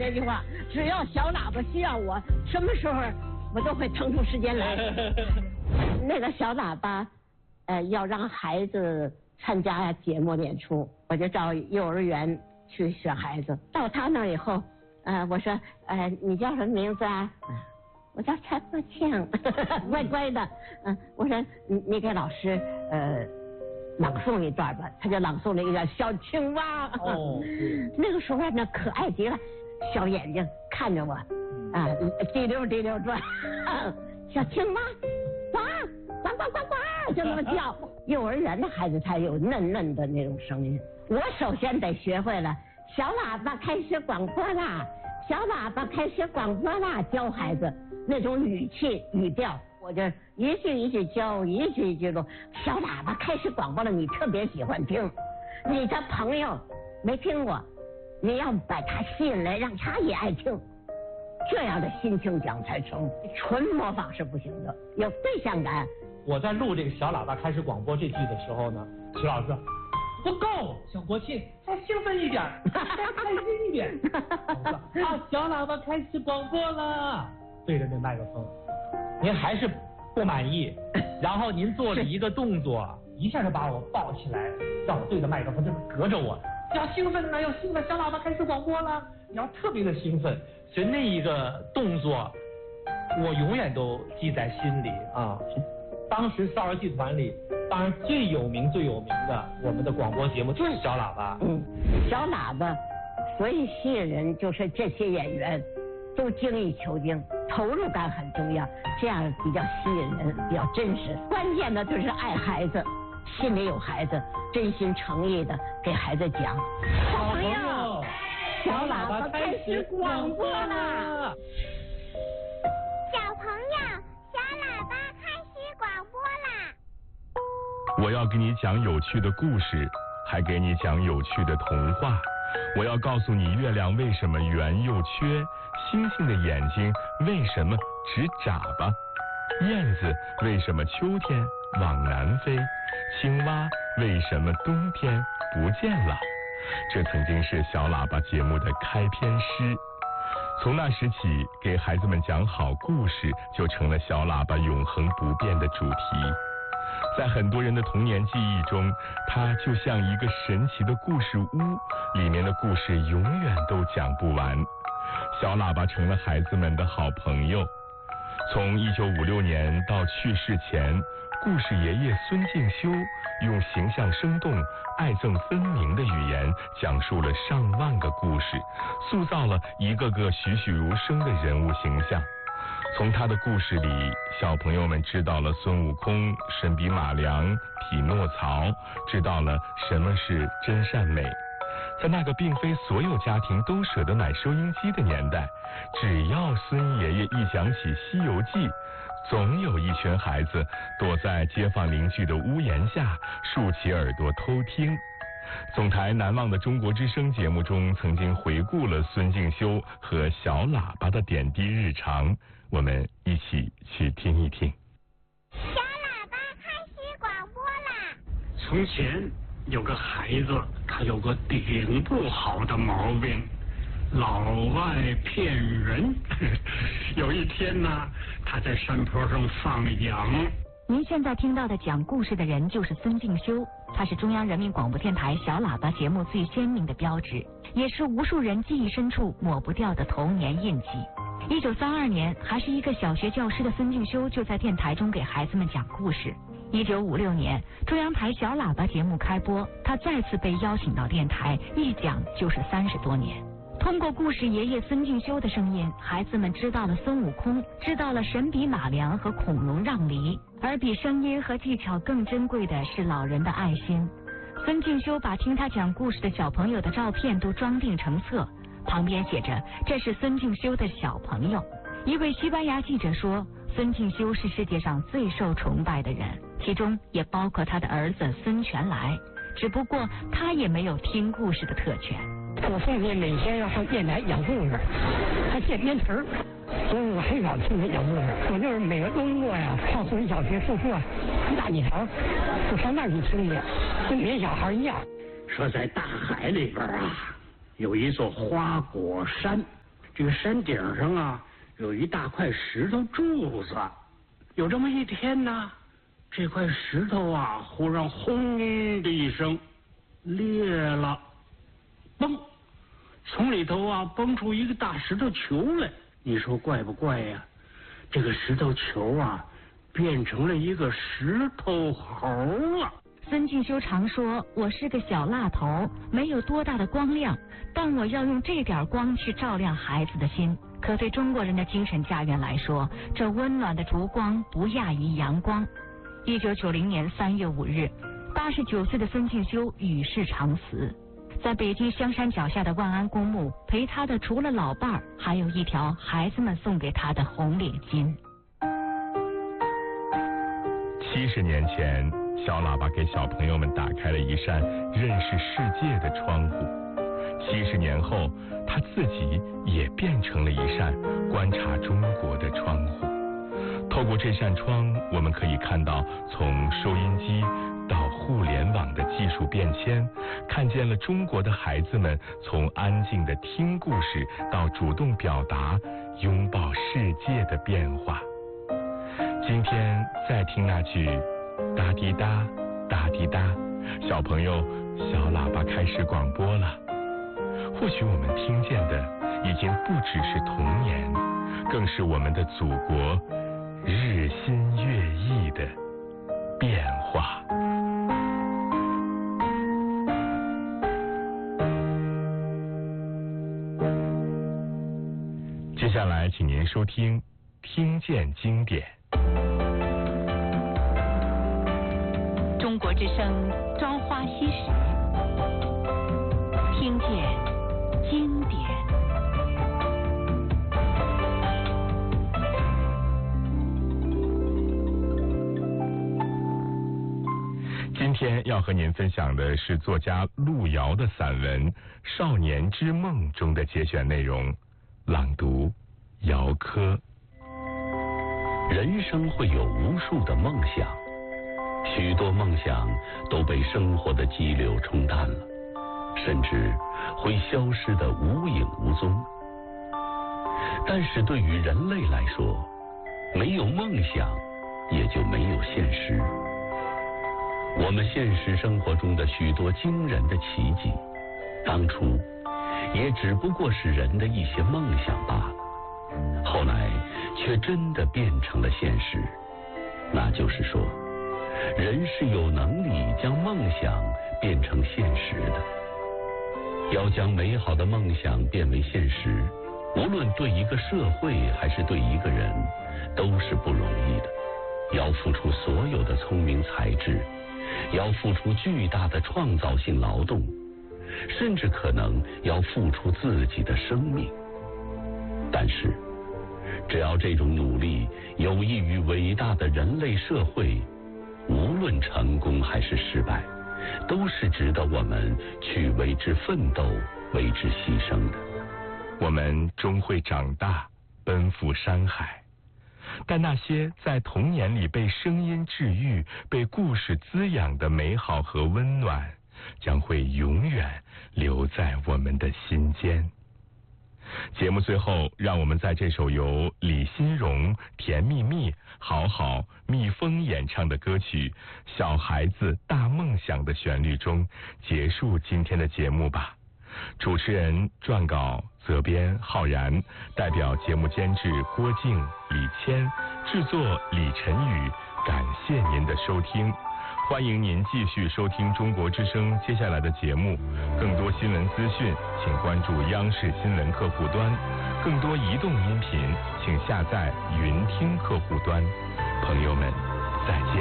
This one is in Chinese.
那句话，只要小喇叭需要我，什么时候我都会腾出时间来。那个小喇叭，要让孩子参加节目演出，我就到幼儿园去选孩子。到他那儿以后，我说，你叫什么名字啊？我叫蔡国庆，乖乖的。我说你给老师朗诵一段吧，他就朗诵了一个小青蛙。那个时候呢可爱极了，小眼睛看着我，滴溜滴溜转，小青蛙，呱呱呱呱呱，就那么叫。幼儿园的孩子才有嫩嫩的那种声音。我首先得学会了，小喇叭开始广播啦，小喇叭开始广播啦，教孩子那种语气语调。我就一句一句教，一句一句录。小喇叭开始广播了，你特别喜欢听，你的朋友没听过，你要把他吸引来，让他也爱听，这样的心情讲才成。纯模仿是不行的，有对象感。 我在录这个小喇叭开始广播这句的时候呢，徐老师说不够，小国庆再兴奋一点，再开心一点。我说小喇叭开始广播了，对着那麦克风。您还是不满意，然后您做了一个动作，一下就把我抱起来，让我对着麦克风，就是隔着我。要兴奋呢，要兴奋，小喇叭开始广播了，你要特别的兴奋。所以那一个动作，我永远都记在心里啊。当时少儿剧团里，当然最有名的我们的广播节目就是小喇叭。 小喇叭，所以吸引人就是这些演员都精益求精。投入感很重要，这样比较吸引人，比较真实。关键的就是爱孩子，心里有孩子，真心诚意的给孩子讲。小朋友，小喇叭开始广播啦！ 小朋友，小喇叭开始广播啦！ 我要给你讲有趣的故事，还给你讲有趣的童话。我要告诉你，月亮为什么圆又缺，星星的眼睛为什么只眨巴，燕子为什么秋天往南飞，青蛙为什么冬天不见了。这曾经是小喇叭节目的开篇诗。从那时起，给孩子们讲好故事就成了小喇叭永恒不变的主题。在很多人的童年记忆中，它就像一个神奇的故事屋，里面的故事永远都讲不完。小喇叭成了孩子们的好朋友。从1956年到去世前，故事爷爷孙敬修用形象生动、爱憎分明的语言讲述了上万个故事，塑造了一个个栩栩如生的人物形象。从他的故事里，小朋友们知道了孙悟空、神笔马良、匹诺曹，知道了什么是真善美。在那个并非所有家庭都舍得买收音机的年代，只要孙爷爷一讲起《西游记》，总有一群孩子躲在街坊邻居的屋檐下，竖起耳朵偷听。总台难忘的中国之声节目中曾经回顾了孙敬修和小喇叭的点滴日常，我们一起去听一听。 小喇叭开始广播啦！ 从前有个孩子，他有个顶不好的毛病，老爱骗人。有一天呢，他在山坡上放羊。 您现在听到的讲故事的人就是孙敬修，他是中央人民广播电台小喇叭节目最鲜明的标志，也是无数人记忆深处抹不掉的童年印记。1932年，还是一个小学教师的孙敬修就在电台中给孩子们讲故事。1956年，中央台小喇叭节目开播，他再次被邀请到电台，一讲就是30多年。通过故事爷爷孙敬修的声音，孩子们知道了孙悟空，知道了神笔马良和孔融让梨，而比声音和技巧更珍贵的是老人的爱心。孙敬修把听他讲故事的小朋友的照片都装订成册，旁边写着这是孙敬修的小朋友。一位西班牙记者说，孙敬修是世界上最受崇拜的人，其中也包括他的儿子孙全来，只不过他也没有听故事的特权。 我父亲每天要上电台讲故事，他见编词儿，所以我很少听他讲故事。我就是每个周末呀，上树林小学宿舍大礼堂，就上那儿去听去，跟别小孩一样。 说在大海里边啊，有一座花果山， 这个山顶上啊有一大块石头柱子。有这么一天呢，这块石头啊忽然轰的一声裂了，嘣，从里头啊蹦出一个大石头球来。你说怪不怪呀？这个石头球啊变成了一个石头猴了。 孙敬修常说，我是个小蜡头，没有多大的光亮，但我要用这点光去照亮孩子的心。可对中国人的精神家园来说，这温暖的烛光不亚于阳光。1990年3月5日，89岁的孙敬修与世长辞。在北京香山脚下的万安公墓，陪他的除了老伴儿，还有一条孩子们送给他的红领巾。 70年前，小喇叭给小朋友们打开了一扇认识世界的窗户。70年后，他自己也变成了一扇观察中国的窗户。透过这扇窗，我们可以看到从收音机到互联网的技术变迁，看见了中国的孩子们从安静的听故事到主动表达、拥抱世界的变化。今天再听那句哒滴哒哒滴哒，小朋友，小喇叭开始广播了。或许我们听见的已经不只是童年，更是我们的祖国日新月异的变化。接下来请您收听《听见经典》。 中国之声《朝花夕拾》，听见经典。 今天要和您分享的是作家路遥的散文《少年之梦》中的节选内容，朗读姚科。 人生会有无数的梦想，许多梦想都被生活的激流冲淡了，甚至会消失得无影无踪。但是对于人类来说，没有梦想也就没有现实。我们现实生活中的许多惊人的奇迹，当初也只不过是人的一些梦想罢了，后来却真的变成了现实。那就是说，人是有能力将梦想变成现实的。要将美好的梦想变为现实，无论对一个社会还是对一个人，都是不容易的。要付出所有的聪明才智，要付出巨大的创造性劳动，甚至可能要付出自己的生命。但是只要这种努力有益于伟大的人类社会，无论成功还是失败，都是值得我们去为之奋斗、为之牺牲的。 我们终会长大，奔赴山海，但那些在童年里被声音治愈、被故事滋养的美好和温暖，将会永远留在我们的心间。节目最后，让我们在这首由李新荣、甜蜜蜜、好好、蜜蜂演唱的歌曲《小孩子大梦想》的旋律中结束今天的节目吧。主持人、撰稿、责编浩然，代表节目监制郭静、李谦，制作李晨宇。感谢您的收听，欢迎您继续收听中国之声接下来的节目。更多新闻资讯，请关注央视新闻客户端；更多移动音频，请下载云听客户端。朋友们，再见。